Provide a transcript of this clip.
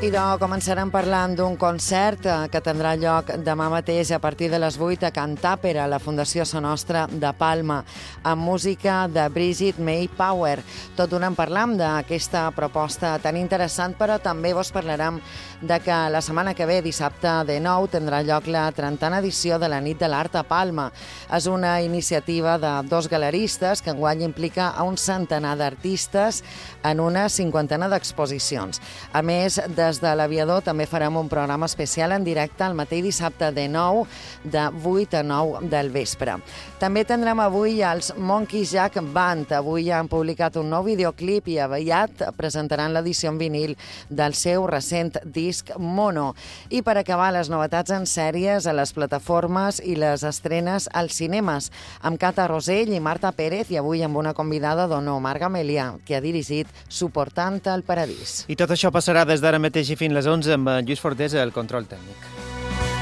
Començarem parlant d'un concert que tindrà lloc demà mateix a partir de les 8 a Can Tàpera, a la Fundació Sa Nostra de Palma, amb música de Brigitte May Power. Tot donant parlam d'aquesta proposta tan interessant, però també vos parlarem de que la setmana que ve, dissabte de nou, tindrà lloc la 30a edició de la Nit de l'Art a Palma. És una iniciativa de dos galeristes que enguany implica a un centenar d'artistes en una cinquantena d'exposicions. A més, des de l'Aviador també farem un programa especial en directe el mateix dissabte de 9, de 8 a 9 del vespre. També tindrem avui els Monkey Jack Band. Avui han publicat un nou videoclip i aviat presentaran l'edició en vinil del seu recent disc Mono. I per acabar, les novetats en sèries a les plataformes i les estrenes als cinemes, amb Cata Rosell i Marta Pérez, i avui amb una convidada d'honor, Marga Melià, que ha dirigit Suportant el Paradís. I tot això passarà des d'ara mateix i fins les 11 amb Lluís Fortés al control tècnic.